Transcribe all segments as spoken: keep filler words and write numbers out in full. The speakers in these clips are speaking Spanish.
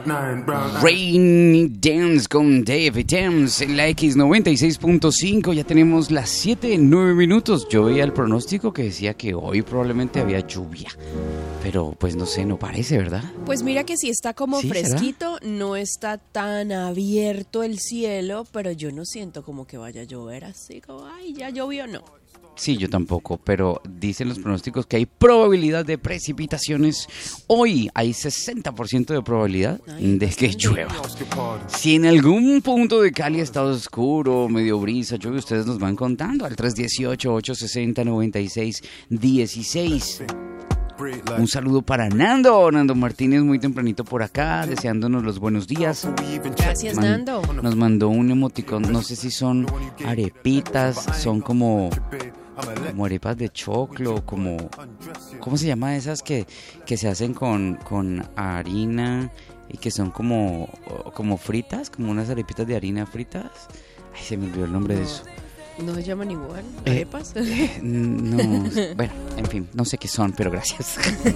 Rain Dance con Dave Thames en la X noventa y seis punto cinco. Ya tenemos las siete, nueve minutos. Yo veía el pronóstico que decía que hoy probablemente había lluvia, pero pues no sé, no parece, ¿verdad? Pues mira que sí está como ¿Sí, fresquito, será? No está tan abierto el cielo, pero yo no siento como que vaya a llover así como, ay, ya llovió, no. Sí, yo tampoco, pero dicen los pronósticos que hay probabilidad de precipitaciones. Hoy hay sesenta por ciento de probabilidad Ay, de que llueva. Si en algún punto de Cali está oscuro, medio brisa, llueve, ustedes nos van contando al tres uno ocho, ocho seis cero, nueve seis uno seis. Un saludo para Nando, Nando Martínez, muy tempranito por acá, deseándonos los buenos días. Gracias, Man, Nando. Nos mandó un emoticón, no sé si son arepitas, son como... como arepas de choclo, como... ¿Cómo se llama esas que, que se hacen con, con harina y que son como, como fritas? Como unas arepitas de harina fritas. Ay, se me olvidó el nombre de eso. ¿No se llaman igual? ¿Arepas? Eh, no, bueno, en fin, no sé qué son, pero gracias.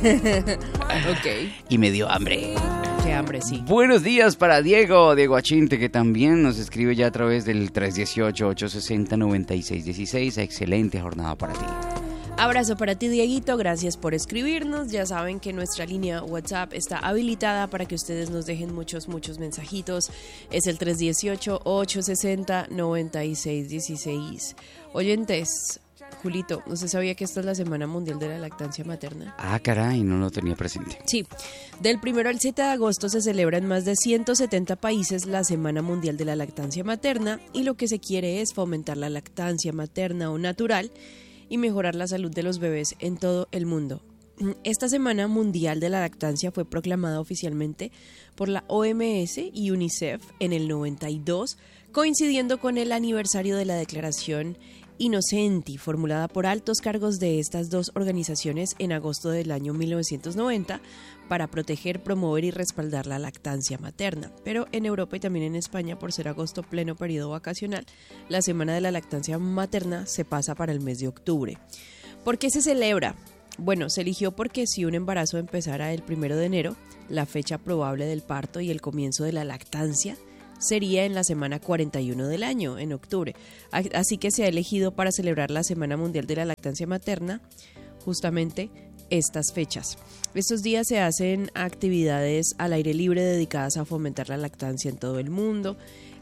Ok. Y me dio hambre. Qué hambre, sí. Buenos días para Diego, Diego Achinte, que también nos escribe ya a través del tres uno ocho, ocho seis cero, nueve seis uno seis. Excelente jornada para ti. Abrazo para ti, Dieguito, gracias por escribirnos. Ya saben que nuestra línea WhatsApp está habilitada para que ustedes nos dejen muchos, muchos mensajitos. Es el tres uno ocho, ocho seis cero, nueve seis uno seis. Oyentes, Julito, ¿usted sabía que esta es la Semana Mundial de la Lactancia Materna? Ah, caray, no lo tenía presente. Sí, del primero al siete de agosto se celebra en más de ciento setenta países la Semana Mundial de la Lactancia Materna, y lo que se quiere es fomentar la lactancia materna o natural y mejorar la salud de los bebés en todo el mundo. Esta Semana Mundial de la Lactancia fue proclamada oficialmente por la O M S y UNICEF en el noventa y dos, coincidiendo con el aniversario de la Declaración Innocenti, formulada por altos cargos de estas dos organizaciones en agosto del año mil novecientos noventa, para proteger, promover y respaldar la lactancia materna. Pero en Europa y también en España, por ser agosto pleno periodo vacacional, la Semana de la Lactancia Materna se pasa para el mes de octubre. ¿Por qué se celebra? Bueno, se eligió porque si un embarazo empezara el primero de enero, la fecha probable del parto y el comienzo de la lactancia sería en la semana cuarenta y uno del año, en octubre. Así que se ha elegido para celebrar la Semana Mundial de la Lactancia Materna justamente estas fechas. Estos días se hacen actividades al aire libre dedicadas a fomentar la lactancia en todo el mundo.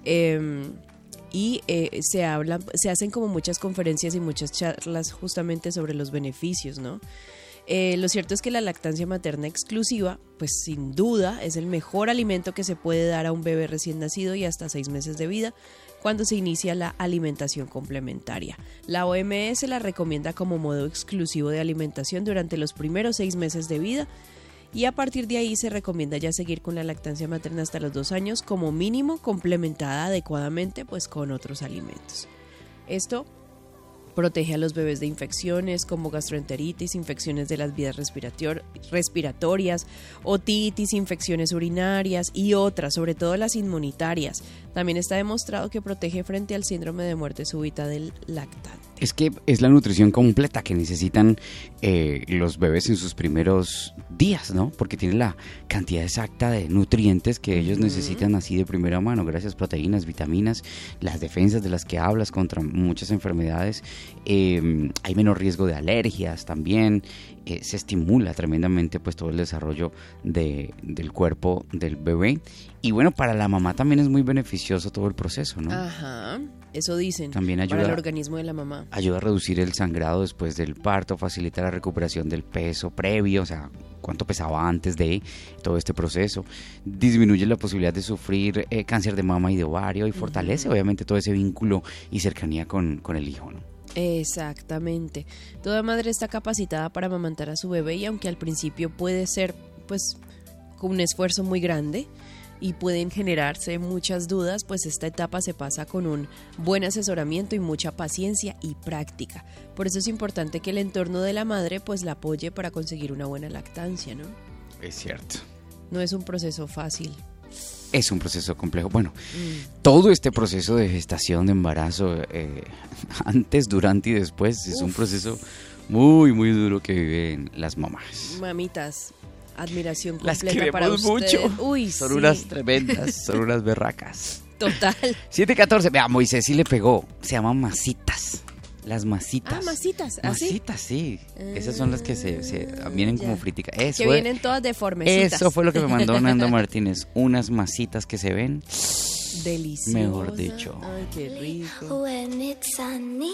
Eh, y eh, se hablan, se hacen como muchas conferencias y muchas charlas justamente sobre los beneficios, ¿no? Eh, lo cierto es que la lactancia materna exclusiva, pues sin duda es el mejor alimento que se puede dar a un bebé recién nacido y hasta seis meses de vida, cuando se inicia la alimentación complementaria. La O M S la recomienda como modo exclusivo de alimentación durante los primeros seis meses de vida, y a partir de ahí se recomienda ya seguir con la lactancia materna hasta los dos años, como mínimo complementada adecuadamente pues con otros alimentos. Esto protege a los bebés de infecciones como gastroenteritis, infecciones de las vías respirator- respiratorias, otitis, infecciones urinarias y otras, sobre todo las inmunitarias. También está demostrado que protege frente al síndrome de muerte súbita del lactante. Es que es la nutrición completa que necesitan eh, los bebés en sus primeros días, ¿no? Porque tiene la cantidad exacta de nutrientes que ellos uh-huh. necesitan así de primera mano, gracias a proteínas, vitaminas, las defensas de las que hablas contra muchas enfermedades. Eh, hay menos riesgo de alergias también. Eh, se estimula tremendamente pues todo el desarrollo de, del cuerpo del bebé. Y bueno, para la mamá también es muy beneficioso todo el proceso, ¿no? Ajá, eso dicen. También ayuda, para el organismo de la mamá. Ayuda a reducir el sangrado después del parto, facilita la recuperación del peso previo, o sea, cuánto pesaba antes de todo este proceso. Disminuye la posibilidad de sufrir eh, cáncer de mama y de ovario y fortalece uh-huh. obviamente todo ese vínculo y cercanía con, con el hijo, ¿no? Exactamente. Toda madre está capacitada para amamantar a su bebé, y aunque al principio puede ser pues con un esfuerzo muy grande y pueden generarse muchas dudas, pues esta etapa se pasa con un buen asesoramiento y mucha paciencia y práctica. Por eso es importante que el entorno de la madre pues la apoye para conseguir una buena lactancia, ¿no? Es cierto. No es un proceso fácil. Es un proceso complejo. Bueno, mm. todo este proceso de gestación, de embarazo, eh, antes, durante y después, es Uf. un proceso muy, muy duro que viven las mamás. Mamitas, Admiración Las completa para queremos usted. mucho. Uy, Son sí. unas tremendas, son unas berracas. Total. siete catorce, vea, Moisés sí le pegó. Se llaman masitas. Las masitas. Ah, masitas, ¿así? Masitas, sí. Esas son las que se, se vienen como ya. friticas. Eso Que es- vienen todas deformecitas. Eso fue lo que me mandó Nando Martínez. Unas masitas que se ven. Deliciosa. Mejor dicho. Ay, qué rico. When it's sunny.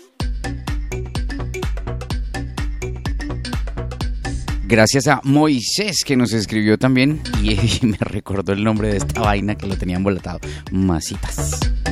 Gracias a Moisés que nos escribió también y, y me recordó el nombre de esta vaina que lo tenían volatado. Masitas.